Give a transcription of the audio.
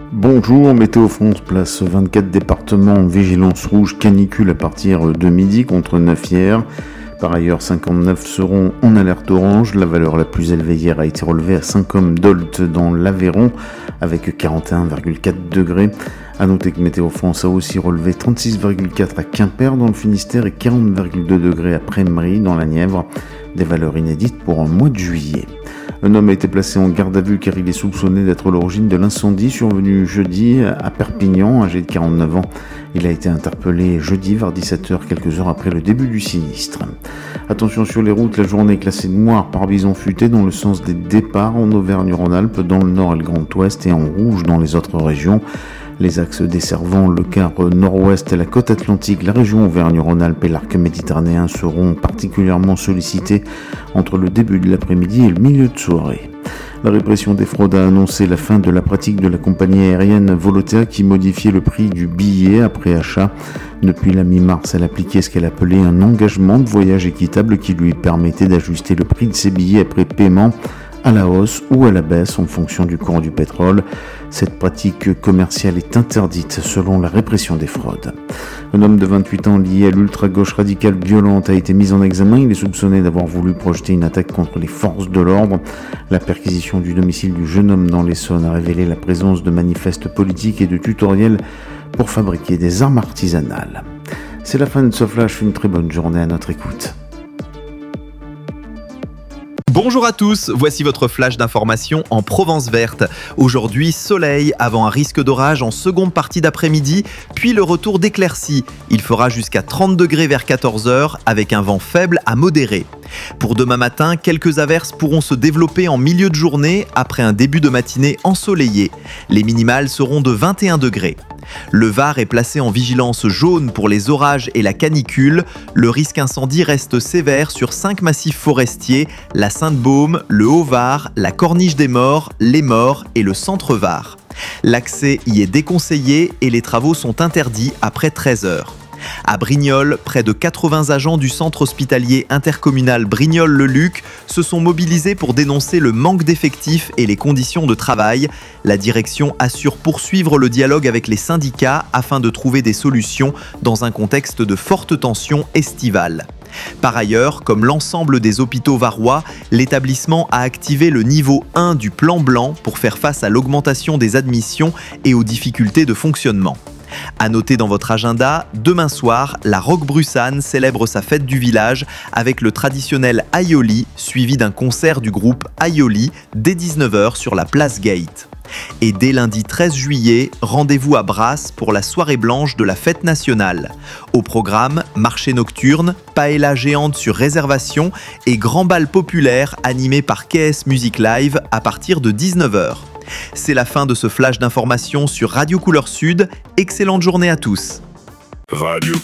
Bonjour, Météo France place 24 départements en vigilance rouge canicule à partir de midi contre 9 hier. Par ailleurs, 59 seront en alerte orange. La valeur la plus élevée hier a été relevée à Saint-Côme-d'Olt dans l'Aveyron avec 41,4 degrés. A noter que Météo France a aussi relevé 36,4 à Quimper dans le Finistère et 40,2 degrés à Prémery dans la Nièvre. Des valeurs inédites pour un mois de juillet. Un homme a été placé en garde à vue car il est soupçonné d'être à l'origine de l'incendie survenu jeudi à Perpignan, âgé de 49 ans. Il a été interpellé jeudi vers 17h, quelques heures après le début du sinistre. Attention sur les routes, la journée est classée noire par bison futé dans le sens des départs en Auvergne-Rhône-Alpes, dans le nord et le Grand Ouest et en rouge dans les autres régions. Les axes desservant le quart nord-ouest, la côte atlantique, la région Auvergne-Rhône-Alpes et l'arc méditerranéen seront particulièrement sollicités entre le début de l'après-midi et le milieu de soirée. La répression des fraudes a annoncé la fin de la pratique de la compagnie aérienne Volotea qui modifiait le prix du billet après achat. Depuis la mi-mars, elle appliquait ce qu'elle appelait un engagement de voyage équitable qui lui permettait d'ajuster le prix de ses billets après paiement à la hausse ou à la baisse en fonction du cours du pétrole. Cette pratique commerciale est interdite selon la répression des fraudes. Un homme de 28 ans lié à l'ultra-gauche radicale violente a été mis en examen. Il est soupçonné d'avoir voulu projeter une attaque contre les forces de l'ordre. La perquisition du domicile du jeune homme dans l'Essonne a révélé la présence de manifestes politiques et de tutoriels pour fabriquer des armes artisanales. C'est la fin de ce flash. Une très bonne journée à notre écoute. Bonjour à tous, voici votre flash d'information en Provence verte. Aujourd'hui, soleil avant un risque d'orage en seconde partie d'après-midi, puis le retour d'éclaircies. Il fera jusqu'à 30 degrés vers 14h avec un vent faible à modéré. Pour demain matin, quelques averses pourront se développer en milieu de journée après un début de matinée ensoleillé. Les minimales seront de 21 degrés. Le Var est placé en vigilance jaune pour les orages et la canicule. Le risque incendie reste sévère sur 5 massifs forestiers, la Sainte-Baume, le Haut-Var, la Corniche des Morts, les Morts et le Centre-Var. L'accès y est déconseillé et les travaux sont interdits après 13h. À Brignoles, près de 80 agents du centre hospitalier intercommunal Brignoles-le-Luc se sont mobilisés pour dénoncer le manque d'effectifs et les conditions de travail. La direction assure poursuivre le dialogue avec les syndicats afin de trouver des solutions dans un contexte de forte tension estivale. Par ailleurs, comme l'ensemble des hôpitaux varois, l'établissement a activé le niveau 1 du plan blanc pour faire face à l'augmentation des admissions et aux difficultés de fonctionnement. À noter dans votre agenda, demain soir, la Roquebrussanne célèbre sa fête du village avec le traditionnel Aioli, suivi d'un concert du groupe Aioli dès 19h sur la place Gate. Et dès lundi 13 juillet, rendez-vous à Brasse pour la soirée blanche de la fête nationale. Au programme, marché nocturne, paella géante sur réservation et grand bal populaire animé par KS Music Live à partir de 19h. C'est la fin de ce flash d'information sur Radio Couleur Sud. Excellente journée à tous. Radio